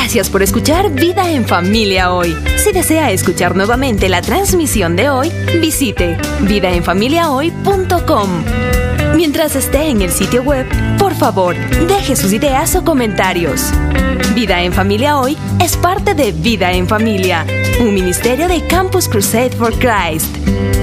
Gracias por escuchar Vida en Familia hoy. Si desea escuchar nuevamente la transmisión de hoy, visite vidaenfamiliahoy.com. Mientras esté en el sitio web, por favor, deje sus ideas o comentarios. Vida en Familia Hoy es parte de Vida en Familia, un ministerio de Campus Crusade for Christ.